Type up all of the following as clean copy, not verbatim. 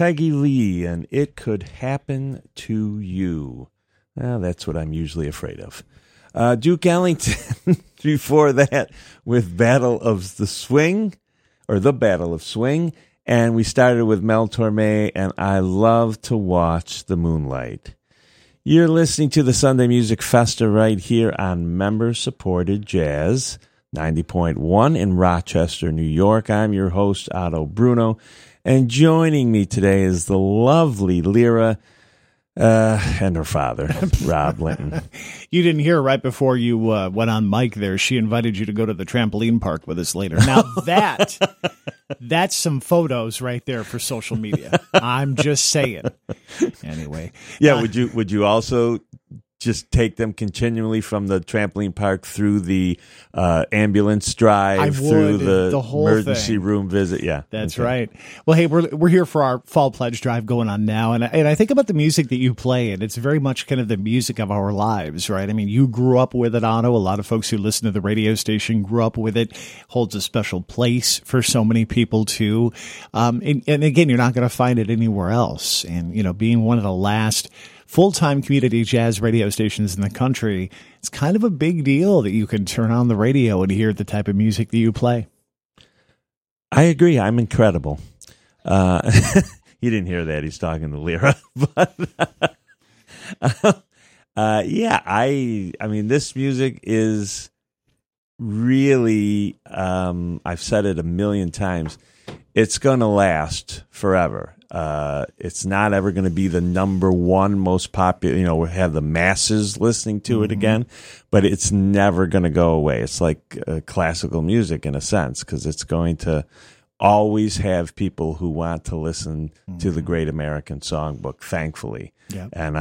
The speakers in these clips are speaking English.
Peggy Lee, and It Could Happen to You. Well, that's what I'm usually afraid of. Duke Ellington before that with Battle of the Swing, or The Battle of Swing. And we started with Mel Torme, and I Love to Watch the Moonlight. You're listening to the Sunday Music Festa right here on member-supported jazz, 90.1 in Rochester, New York. I'm your host, Otto Bruno, and joining me today is the lovely Lyra and her father, Rob Linton. You didn't hear right before you went on mic there. She invited you to go to the trampoline park with us later. Now that's some photos right there for social media. I'm just saying. Anyway. Yeah, would you also just take them continually from the trampoline park through the ambulance drive, through the whole emergency room visit? Yeah, that's right. Well, hey, we're here for our fall pledge drive going on now, and I think about the music that you play, and it's very much kind of the music of our lives, right? I mean, you grew up with it, Otto. A lot of folks who listen to the radio station grew up with it. Holds a special place for so many people too. And again, you're not going to find it anywhere else. And being one of the last full-time community jazz radio stations in the country, it's kind of a big deal that you can turn on the radio and hear the type of music that you play. I agree. I'm incredible. You didn't hear that. He's talking to Lyra. But yeah, I mean, this music is really, I've said it a million times, it's going to last forever. It's not ever going to be the number one most popular, we have the masses listening to it again, but it's never going to go away. It's like classical music in a sense, because it's going to always have people who want to listen to the Great American Songbook, thankfully. Yep. And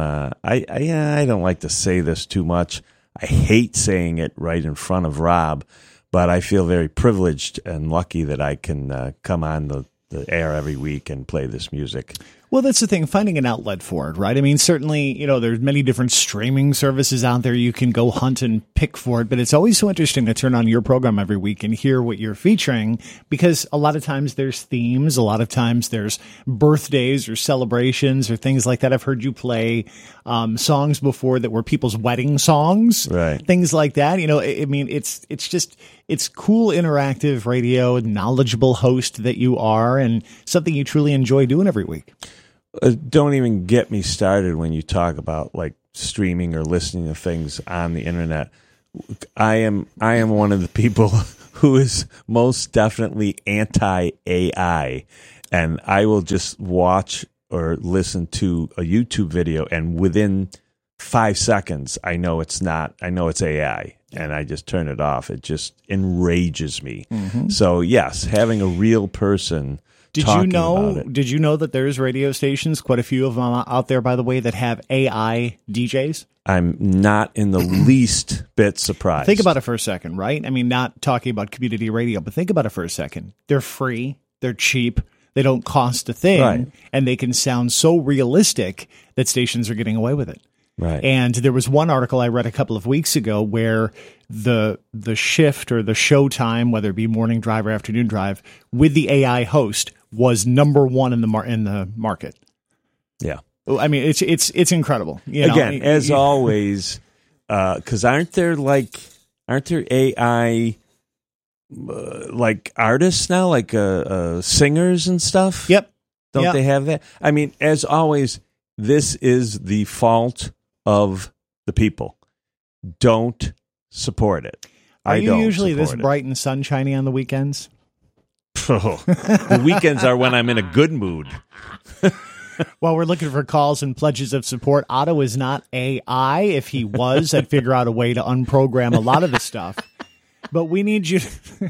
I don't like to say this too much. I hate saying it right in front of Rob, but I feel very privileged and lucky that I can come on the air every week and play this music. Well, that's the thing, finding an outlet for it, right? I mean, certainly, there's many different streaming services out there. You can go hunt and pick for it, but it's always so interesting to turn on your program every week and hear what you're featuring, because a lot of times there's themes, a lot of times there's birthdays or celebrations or things like that. I've heard you play songs before that were people's wedding songs, right? Things like that. I mean, it's cool, interactive radio, knowledgeable host that you are, and something you truly enjoy doing every week. Don't even get me started when you talk about like streaming or listening to things on the internet. I am one of the people who is most definitely anti-AI, and I will just watch or listen to a YouTube video, and within 5 seconds, I know it's AI, and I just turn it off. It just enrages me. Mm-hmm. So yes, having a real person. Did you know that there's radio stations, quite a few of them out there, by the way, that have AI DJs? I'm not in the least bit surprised. Think about it for a second, right? I mean, not talking about community radio, but think about it for a second. They're free. They're cheap. They don't cost a thing. Right. And they can sound so realistic that stations are getting away with it. Right. And there was one article I read a couple of weeks ago where the shift or the show time, whether it be morning drive or afternoon drive, with the AI host was number one in the market. Yeah. I mean, it's incredible. Again, as always, because aren't there AI like artists now, like singers and stuff? Yep. Don't they have that? I mean, as always, this is the fault of the people. Don't support it. Are you usually this bright and sunshiny on the weekends? The weekends are when I'm in a good mood. Well, we're looking for calls and pledges of support. Otto is not AI. If he was, I'd figure out a way to unprogram a lot of the stuff. But we need you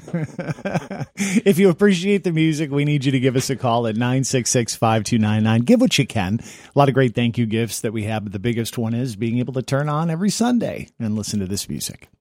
if you appreciate the music, we need you to give us a call at 966-5299. Give what you can. A lot of great thank you gifts that we have, but the biggest one is being able to turn on every Sunday and listen to this music.